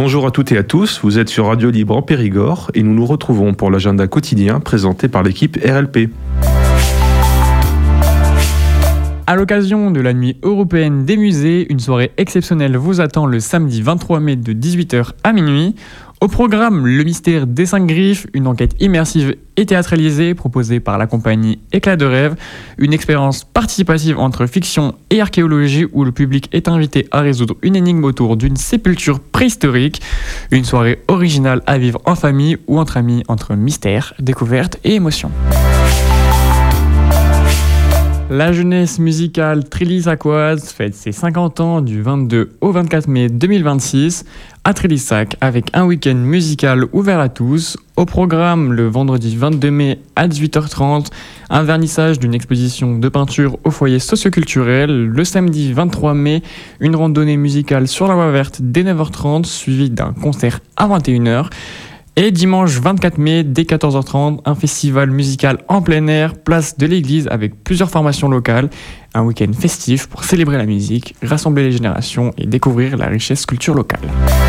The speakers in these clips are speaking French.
Bonjour à toutes et à tous, vous êtes sur Radio Libre en Périgord et nous nous retrouvons pour l'agenda quotidien présenté par l'équipe RLP. À l'occasion de la nuit européenne des musées, une soirée exceptionnelle vous attend le samedi 23 mai de 18h à minuit. Au programme, le mystère des 5 griffes, une enquête immersive et théâtralisée proposée par la compagnie Éclat de rêve, une expérience participative entre fiction et archéologie où le public est invité à résoudre une énigme autour d'une sépulture préhistorique, une soirée originale à vivre en famille ou entre amis entre mystère, découverte et émotion. La jeunesse musicale Trélissacoise fête ses 50 ans du 22 au 24 mai 2026 à Trélissac avec un week-end musical ouvert à tous. Au programme, le vendredi 22 mai à 18h30, un vernissage d'une exposition de peinture au foyer socioculturel. Le samedi 23 mai, une randonnée musicale sur la voie verte dès 9h30 suivie d'un concert à 21h. Et dimanche 24 mai, dès 14h30, un festival musical en plein air, place de l'église avec plusieurs formations locales. Un week-end festif pour célébrer la musique, rassembler les générations et découvrir la richesse culture locale.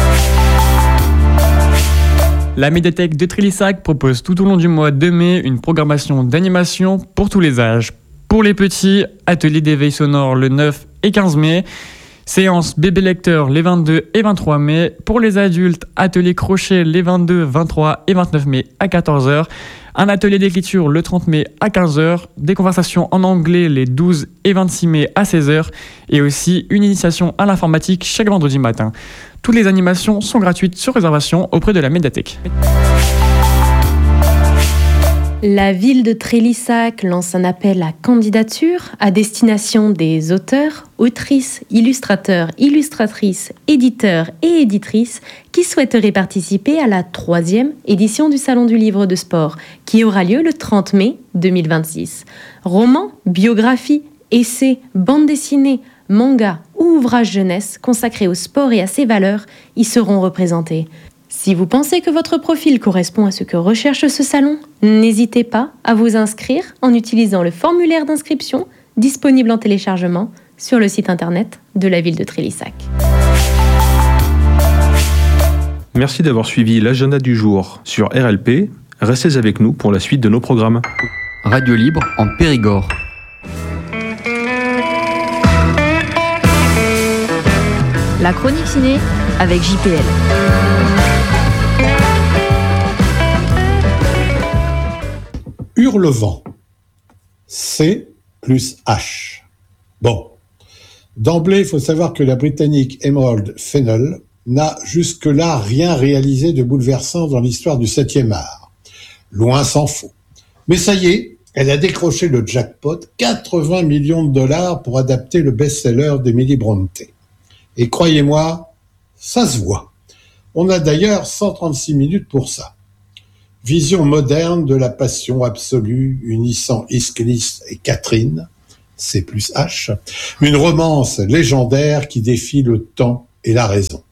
La médiathèque de Trélissac propose tout au long du mois de mai une programmation d'animation pour tous les âges. Pour les petits, atelier d'éveil sonore le 9 et 15 mai. Séance bébé lecteur les 22 et 23 mai. Pour les adultes, atelier crochet les 22, 23 et 29 mai à 14h. Un atelier d'écriture le 30 mai à 15h. Des conversations en anglais les 12 et 26 mai à 16h. Et aussi une initiation à l'informatique chaque vendredi matin. Toutes les animations sont gratuites sur réservation auprès de la médiathèque. La ville de Trélissac lance un appel à candidature à destination des auteurs, autrices, illustrateurs, illustratrices, éditeurs et éditrices qui souhaiteraient participer à la 3e édition du Salon du Livre de Sport qui aura lieu le 30 mai 2026. Romans, biographies, essais, bandes dessinées, mangas ou ouvrages jeunesse consacrés au sport et à ses valeurs y seront représentés. Si vous pensez que votre profil correspond à ce que recherche ce salon, n'hésitez pas à vous inscrire en utilisant le formulaire d'inscription disponible en téléchargement sur le site internet de la ville de Trélissac. Merci d'avoir suivi l'agenda du jour sur RLP. Restez avec nous pour la suite de nos programmes. Radio Libre en Périgord. La chronique ciné avec JPL. Hurlevent. C plus H. Bon. D'emblée, il faut savoir que la Britannique Emerald Fennell n'a jusque-là rien réalisé de bouleversant dans l'histoire du 7e art. Loin s'en faut. Mais ça y est, elle a décroché le jackpot, 80 millions de dollars pour adapter le best-seller d'Emily Brontë. Et croyez-moi, ça se voit. On a d'ailleurs 136 minutes pour ça. Vision moderne de la passion absolue unissant Heathcliff et Catherine, C plus H, une romance légendaire qui défie le temps et la raison.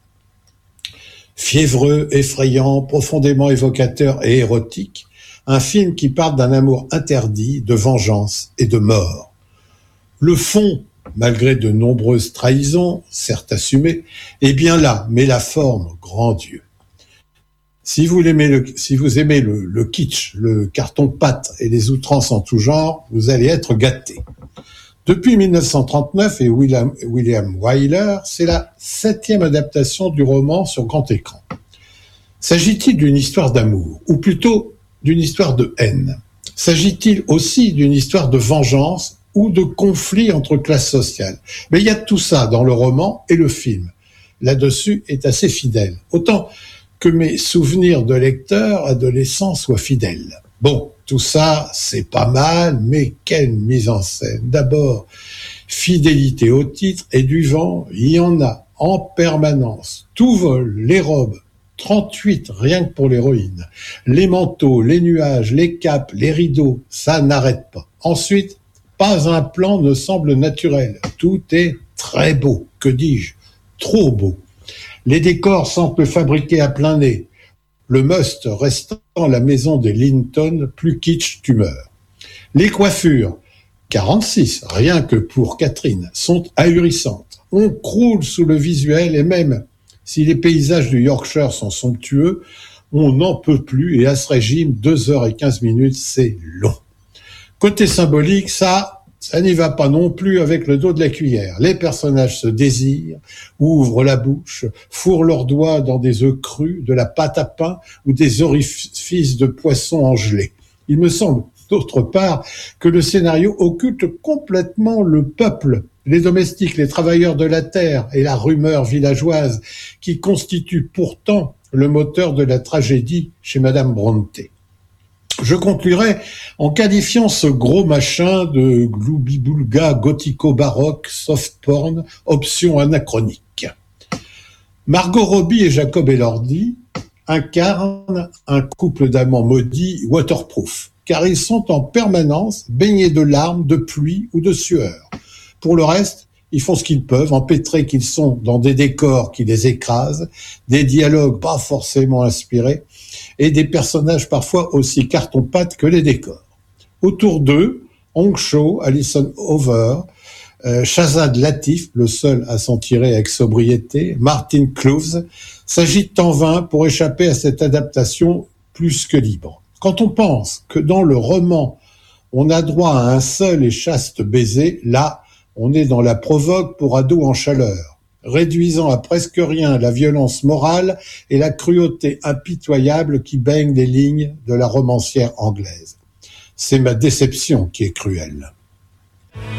Fiévreux, effrayant, profondément évocateur et érotique, un film qui parle d'un amour interdit, de vengeance et de mort. Le fond, malgré de nombreuses trahisons, certes assumées, est bien là, mais la forme, grand Dieu. Si vous aimez le kitsch, le carton-pâte et les outrances en tout genre, vous allez être gâtés. Depuis 1939 et William Wyler, c'est la 7e adaptation du roman sur grand écran. S'agit-il d'une histoire d'amour, ou plutôt d'une histoire de haine? S'agit-il aussi d'une histoire de vengeance ou de conflit entre classes sociales? Mais il y a tout ça dans le roman et le film. Là-dessus est assez fidèle. Autant que mes souvenirs de lecteur adolescent soient fidèles. Bon, tout ça, c'est pas mal, mais quelle mise en scène. D'abord, fidélité au titre et du vent, il y en a en permanence. Tout vole, les robes, 38 rien que pour l'héroïne. Les manteaux, les nuages, les capes, les rideaux, ça n'arrête pas. Ensuite, pas un plan ne semble naturel. Tout est très beau, que dis-je, trop beau. Les décors semblent fabriqués à plein nez. Le must restant la maison des Linton, plus kitsch tu meurs. Les coiffures, 46, rien que pour Catherine, sont ahurissantes. On croule sous le visuel et même Si les paysages du Yorkshire sont somptueux, on n'en peut plus et à ce régime, 2h15, c'est long. Côté symbolique, ça n'y va pas non plus avec le dos de la cuillère. Les personnages se désirent, ouvrent la bouche, fourrent leurs doigts dans des œufs crus, de la pâte à pain ou des orifices de poisson en gelée. Il me semble, d'autre part, que le scénario occulte complètement le peuple, les domestiques, les travailleurs de la terre et la rumeur villageoise qui constituent pourtant le moteur de la tragédie chez Madame Brontë. Je conclurai en qualifiant ce gros machin de gloubi-boulga gothico-baroque soft porn option anachronique. Margot Robbie et Jacob Elordi incarnent un couple d'amants maudits waterproof, car ils sont en permanence baignés de larmes, de pluie ou de sueur. Pour le reste, ils font ce qu'ils peuvent, empêtrés qu'ils sont dans des décors qui les écrasent, des dialogues pas forcément inspirés, et des personnages parfois aussi carton-pâte que les décors. Autour d'eux, Hong Chau, Alison Hoover, Shazad Latif, le seul à s'en tirer avec sobriété, Martin Cloves, s'agitent en vain pour échapper à cette adaptation plus que libre. Quand on pense que dans le roman, on a droit à un seul et chaste baiser, là, on est dans la provoque pour ados en chaleur, réduisant à presque rien la violence morale et la cruauté impitoyable qui baigne les lignes de la romancière anglaise. C'est ma déception qui est cruelle.